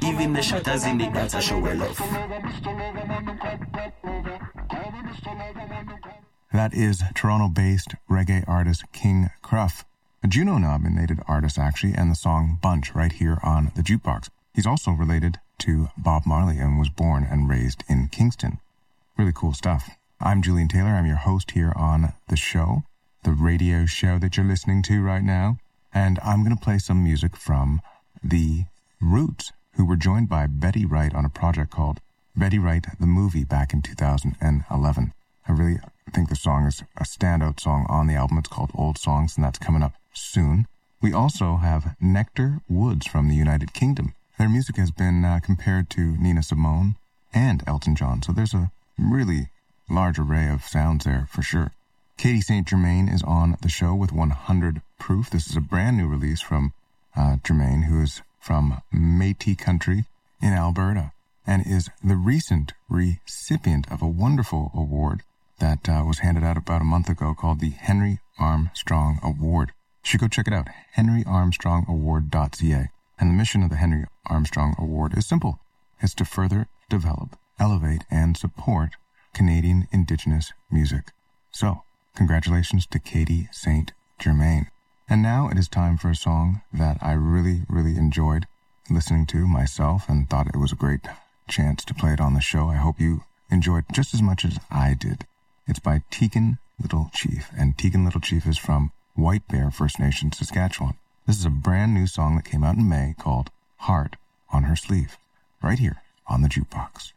Even the shutters in the dance, I show well love. That is Toronto-based reggae artist King Cruff, a Juno-nominated artist actually, and the song Bunch right here on the Jukebox. He's also related to Bob Marley and was born and raised in Kingston. Really cool stuff. I'm Julian Taylor. I'm your host here on the show, the radio show that you're listening to right now. And I'm going to play some music from the Roots, who were joined by Betty Wright on a project called Betty Wright the Movie back in 2011. I really think the song is a standout song on the album. It's called Old Songs, and that's coming up soon. We also have Nectar Woods from the United Kingdom. Their music has been compared to Nina Simone and Elton John, so there's a really large array of sounds there for sure. Katie St. Germain is on the show with 100 Proof. This is a brand new release from Germain, who is from Métis Country in Alberta and is the recent recipient of a wonderful award that was handed out about a month ago called the Henry Armstrong Award. You should go check it out, henryarmstrongaward.ca. And the mission of the Henry Armstrong Award is simple. It's to further develop, elevate, and support Canadian Indigenous music. So, congratulations to Katie St. Germain. And now it is time for a song that I really, really enjoyed listening to myself and thought it was a great chance to play it on the show. I hope you enjoyed just as much as I did. It's by Tegan Little Chief, and Tegan Little Chief is from White Bear First Nation, Saskatchewan. This is a brand new song that came out in May called Heart on Her Sleeve, right here on the Jukebox.